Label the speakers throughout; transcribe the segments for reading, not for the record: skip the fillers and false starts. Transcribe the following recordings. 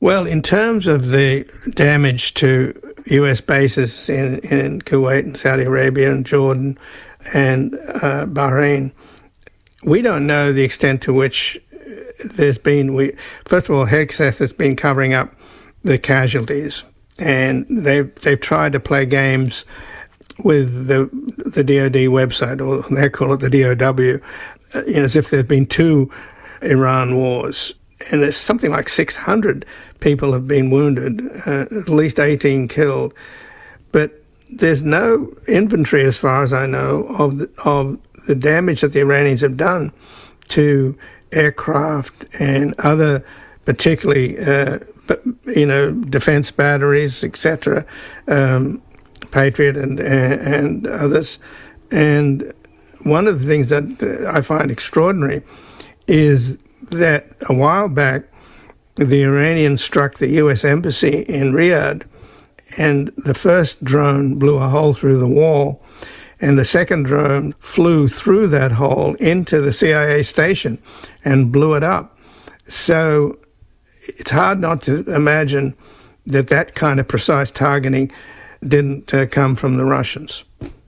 Speaker 1: Well, in terms of the damage to US bases in Kuwait and Saudi Arabia and Jordan and Bahrain, we don't know the extent to which there's been... First of all, Hegseth has been covering up the casualties, and they've tried to play games with the DoD website, or they call it the DOW, as if there's been two Iran wars. And there's something like 600 people have been wounded, at least 18 killed. But there's no inventory, as far as I know, of the damage that the Iranians have done to aircraft and other, particularly, defense batteries, etc., Patriot and others. And one of the things that I find extraordinary is that a while back, the Iranians struck the U.S. embassy in Riyadh, and the first drone blew a hole through the wall, and the second drone flew through that hole into the CIA station and blew it up. So it's hard not to imagine that kind of precise targeting didn't come from the Russians.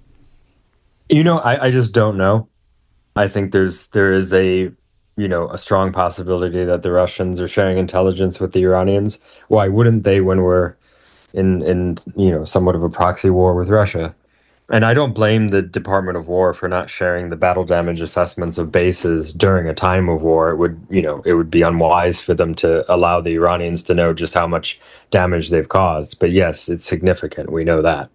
Speaker 2: I just don't know. I think there is a strong possibility that the Russians are sharing intelligence with the Iranians. Why wouldn't they when we're in somewhat of a proxy war with Russia? And I don't blame the Department of War for not sharing the battle damage assessments of bases during a time of war. It would be unwise for them to allow the Iranians to know just how much damage they've caused. But yes, it's significant. We know that.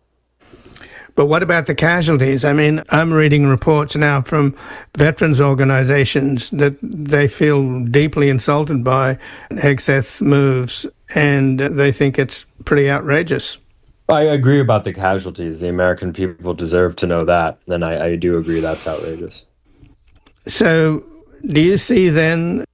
Speaker 1: But what about the casualties? I mean, I'm reading reports now from veterans organizations that they feel deeply insulted by Hegseth's moves, and they think it's pretty outrageous.
Speaker 2: I agree about the casualties. The American people deserve to know that, and I do agree that's outrageous.
Speaker 1: So do you see then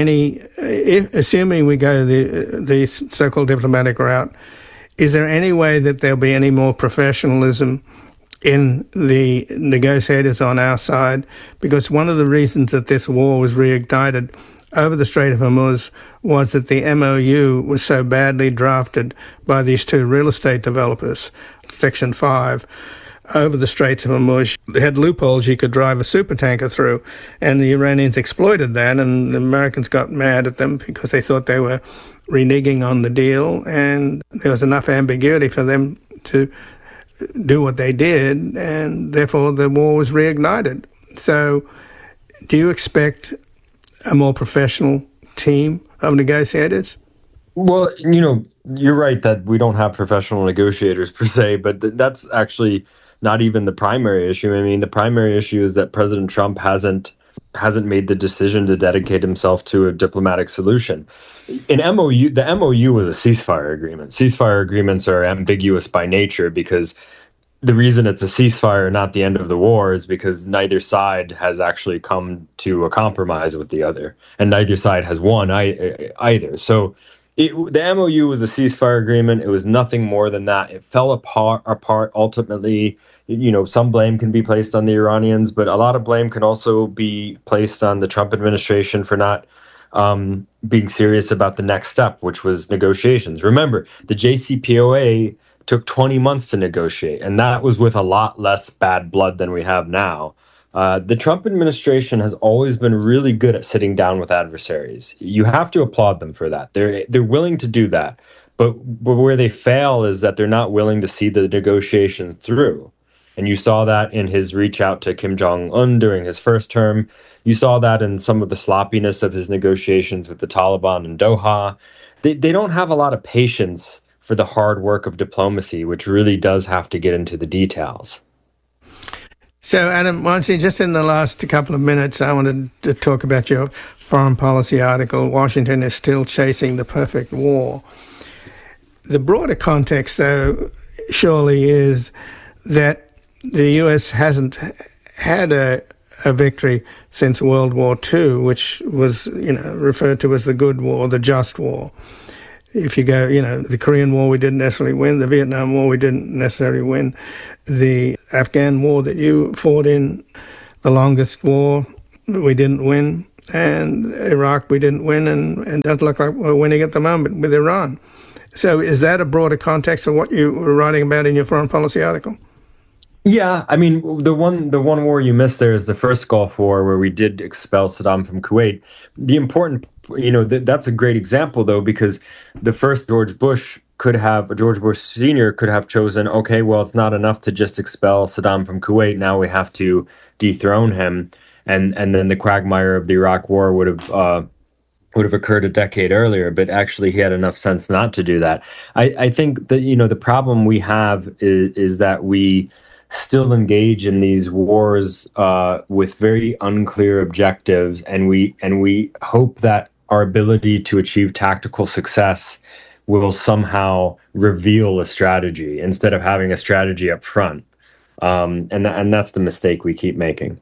Speaker 1: assuming we go the so-called diplomatic route, is there any way that there'll be any more professionalism in the negotiators on our side? Because one of the reasons that this war was reignited over the Strait of Hormuz was that the MOU was so badly drafted by these two real estate developers, Section 5, over the Straits of Hormuz. They had loopholes you could drive a supertanker through, and the Iranians exploited that, and the Americans got mad at them because they thought they were reneging on the deal, and there was enough ambiguity for them to do what they did, and therefore the war was reignited. So do you expect a more professional team of negotiators?
Speaker 2: Well, you're right that we don't have professional negotiators per se, but that's actually not even the primary issue. I mean, the primary issue is that President Trump hasn't made the decision to dedicate himself to a diplomatic solution. The MOU was a ceasefire agreement. Ceasefire agreements are ambiguous by nature because the reason it's a ceasefire, not the end of the war, is because neither side has actually come to a compromise with the other, and neither side has won either. So the MOU was a ceasefire agreement. It was nothing more than that. It fell apart ultimately. Some blame can be placed on the Iranians, but a lot of blame can also be placed on the Trump administration for not being serious about the next step, which was negotiations. Remember, the JCPOA took 20 months to negotiate, and that was with a lot less bad blood than we have now. The Trump administration has always been really good at sitting down with adversaries. You have to applaud them for that. They're willing to do that. But where they fail is that they're not willing to see the negotiations through. And you saw that in his reach out to Kim Jong-un during his first term. You saw that in some of the sloppiness of his negotiations with the Taliban in Doha. They don't have a lot of patience for the hard work of diplomacy, which really does have to get into the details.
Speaker 1: So, Adam, just in the last couple of minutes, I wanted to talk about your foreign policy article, Washington is Still Chasing the Perfect War. The broader context, though, surely is that the U.S. hasn't had a victory since World War II, which was, referred to as the good war, the just war. If you go, the Korean War we didn't necessarily win, the Vietnam War we didn't necessarily win, the Afghan War that you fought in, the longest war we didn't win. and Iraq we didn't win, and it doesn't look like we're winning at the moment with Iran. So is that a broader context of what you were writing about in your foreign policy article?
Speaker 2: Yeah, I mean, the one war you missed there is the first Gulf War, where we did expel Saddam from Kuwait. The important, that's a great example, though, because the first George Bush Sr. could have chosen, okay, well, it's not enough to just expel Saddam from Kuwait. Now we have to dethrone him, and then the quagmire of the Iraq War would have occurred a decade earlier, but actually he had enough sense not to do that. I think that, the problem we have is that we still engage in these wars with very unclear objectives, and we hope that our ability to achieve tactical success will somehow reveal a strategy instead of having a strategy up front. And that's the mistake we keep making.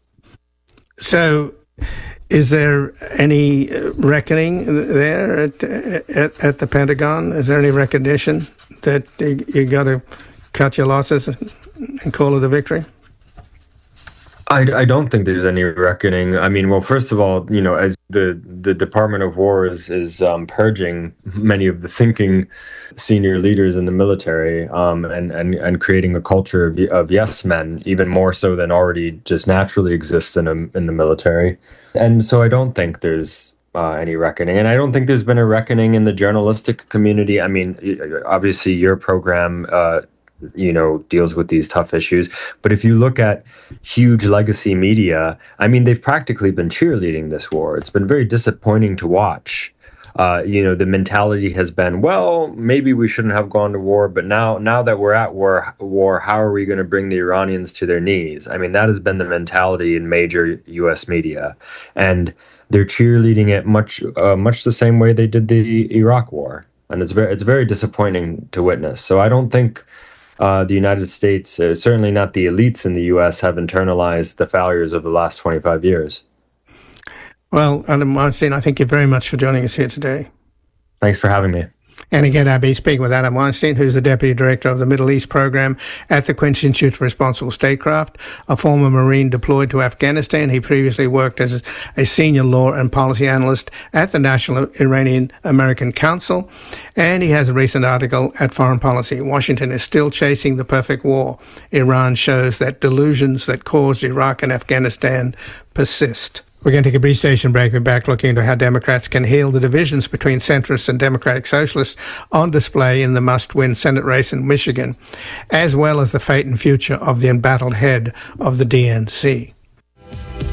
Speaker 1: So is there any reckoning there at the Pentagon? Is there any recognition that you got to cut your losses and call it a victory?
Speaker 2: I don't think there's any reckoning. I mean, well, first of all, as the Department of War is purging many of the thinking senior leaders in the military, and creating a culture of yes men, even more so than already just naturally exists in the military. And so I don't think there's any reckoning, and I don't think there's been a reckoning in the journalistic community. I mean, obviously your program deals with these tough issues. But if you look at huge legacy media, I mean, they've practically been cheerleading this war. It's been very disappointing to watch. The mentality has been, well, maybe we shouldn't have gone to war, but now that we're at war, how are we going to bring the Iranians to their knees? I mean, that has been the mentality in major U.S. media, and they're cheerleading it much the same way they did the Iraq war, and it's very disappointing to witness. So I don't think the United States, certainly not the elites in the U.S., have internalized the failures of the last 25 years.
Speaker 1: Well, Adam Weinstein, I thank you very much for joining us here today.
Speaker 2: Thanks for having me.
Speaker 1: And again, I'll be speaking with Adam Weinstein, who's the Deputy Director of the Middle East Program at the Queen's Institute for Responsible Statecraft, a former Marine deployed to Afghanistan. He previously worked as a senior law and policy analyst at the National Iranian-American Council, and he has a recent article at Foreign Policy. Washington is still chasing the perfect war. Iran shows that delusions that caused Iraq and Afghanistan persist. We're going to take a brief station break. We're back looking into how Democrats can heal the divisions between centrists and Democratic Socialists on display in the must-win Senate race in Michigan, as well as the fate and future of the embattled head of the DNC.